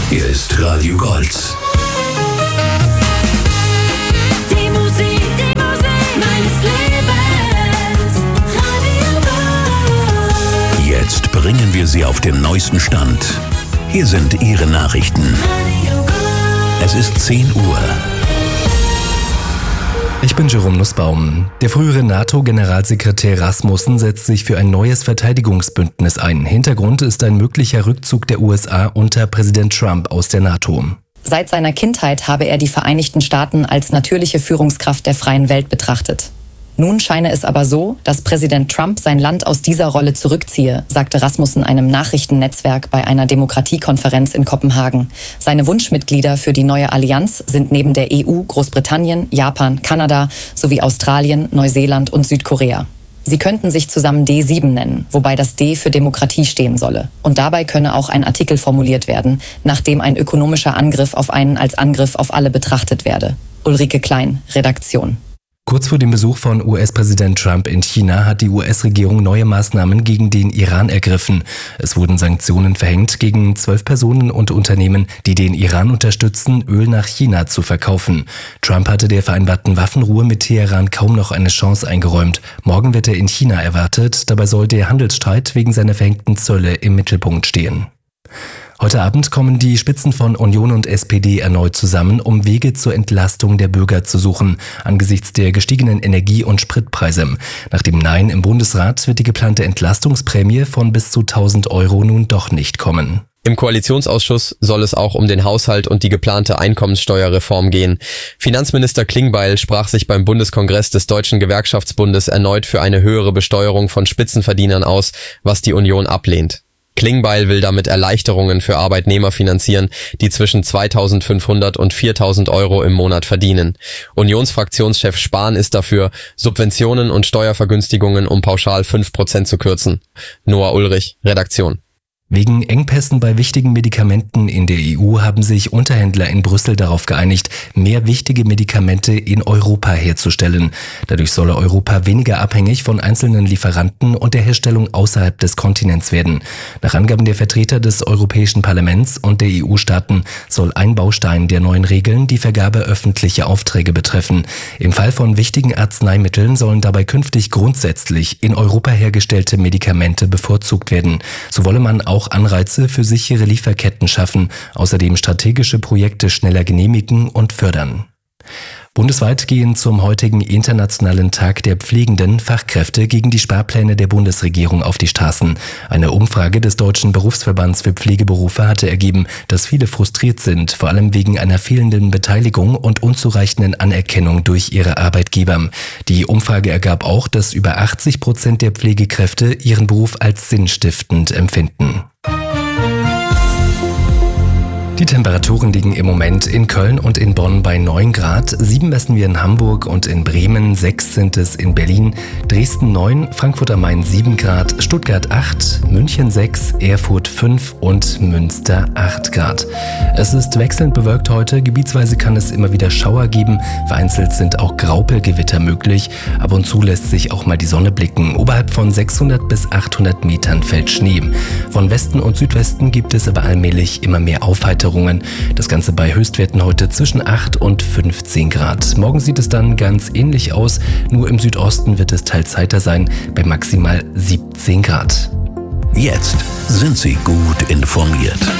Hier ist Radio Gold. Die Musik meines Lebens. Radio Gold. Jetzt bringen wir Sie auf den neuesten Stand. Hier sind Ihre Nachrichten. Radio Gold. Es ist 10 Uhr. Ich bin Jerome Nussbaum. Der frühere NATO-Generalsekretär Rasmussen setzt sich für ein neues Verteidigungsbündnis ein. Hintergrund ist ein möglicher Rückzug der USA unter Präsident Trump aus der NATO. Seit seiner Kindheit habe er die Vereinigten Staaten als natürliche Führungskraft der freien Welt betrachtet. Nun scheine es aber so, dass Präsident Trump sein Land aus dieser Rolle zurückziehe, sagte Rasmussen einem Nachrichtennetzwerk bei einer Demokratiekonferenz in Kopenhagen. Seine Wunschmitglieder für die neue Allianz sind neben der EU Großbritannien, Japan, Kanada sowie Australien, Neuseeland und Südkorea. Sie könnten sich zusammen D7 nennen, wobei das D für Demokratie stehen solle. Und dabei könne auch ein Artikel formuliert werden, nachdem ein ökonomischer Angriff auf einen als Angriff auf alle betrachtet werde. Ulrike Klein, Redaktion. Kurz vor dem Besuch von US-Präsident Trump in China hat die US-Regierung neue Maßnahmen gegen den Iran ergriffen. Es wurden Sanktionen verhängt gegen 12 Personen und Unternehmen, die den Iran unterstützen, Öl nach China zu verkaufen. Trump hatte der vereinbarten Waffenruhe mit Teheran kaum noch eine Chance eingeräumt. Morgen wird er in China erwartet. Dabei soll der Handelsstreit wegen seiner verhängten Zölle im Mittelpunkt stehen. Heute Abend kommen die Spitzen von Union und SPD erneut zusammen, um Wege zur Entlastung der Bürger zu suchen, angesichts der gestiegenen Energie- und Spritpreise. Nach dem Nein im Bundesrat wird die geplante Entlastungsprämie von bis zu 1.000 Euro nun doch nicht kommen. Im Koalitionsausschuss soll es auch um den Haushalt und die geplante Einkommenssteuerreform gehen. Finanzminister Klingbeil sprach sich beim Bundeskongress des Deutschen Gewerkschaftsbundes erneut für eine höhere Besteuerung von Spitzenverdienern aus, was die Union ablehnt. Klingbeil will damit Erleichterungen für Arbeitnehmer finanzieren, die zwischen 2.500 und 4.000 Euro im Monat verdienen. Unionsfraktionschef Spahn ist dafür, Subventionen und Steuervergünstigungen um pauschal 5% zu kürzen. Noah Ulrich, Redaktion. Wegen Engpässen bei wichtigen Medikamenten in der EU haben sich Unterhändler in Brüssel darauf geeinigt, mehr wichtige Medikamente in Europa herzustellen. Dadurch solle Europa weniger abhängig von einzelnen Lieferanten und der Herstellung außerhalb des Kontinents werden. Nach Angaben der Vertreter des Europäischen Parlaments und der EU-Staaten soll ein Baustein der neuen Regeln die Vergabe öffentlicher Aufträge betreffen. Im Fall von wichtigen Arzneimitteln sollen dabei künftig grundsätzlich in Europa hergestellte Medikamente bevorzugt werden. So wolle man auch Anreize für sichere Lieferketten schaffen, außerdem strategische Projekte schneller genehmigen und fördern. Bundesweit gehen zum heutigen Internationalen Tag der pflegenden Fachkräfte gegen die Sparpläne der Bundesregierung auf die Straßen. Eine Umfrage des Deutschen Berufsverbands für Pflegeberufe hatte ergeben, dass viele frustriert sind, vor allem wegen einer fehlenden Beteiligung und unzureichenden Anerkennung durch ihre Arbeitgeber. Die Umfrage ergab auch, dass über 80% der Pflegekräfte ihren Beruf als sinnstiftend empfinden. Die Temperaturen liegen im Moment in Köln und in Bonn bei 9 Grad, 7 messen wir in Hamburg und in Bremen, 6 sind es in Berlin, Dresden 9, Frankfurt am Main 7 Grad, Stuttgart 8, München 6, Erfurt 5 und Münster 8 Grad. Es ist wechselnd bewölkt heute, gebietsweise kann es immer wieder Schauer geben, vereinzelt sind auch Graupelgewitter möglich, ab und zu lässt sich auch mal die Sonne blicken. Oberhalb von 600 bis 800 Metern fällt Schnee. Von Westen und Südwesten gibt es aber allmählich immer mehr Aufheiterung. Das Ganze bei Höchstwerten heute zwischen 8 und 15 Grad. Morgen sieht es dann ganz ähnlich aus, nur im Südosten wird es teils heiter sein, bei maximal 17 Grad. Jetzt sind Sie gut informiert.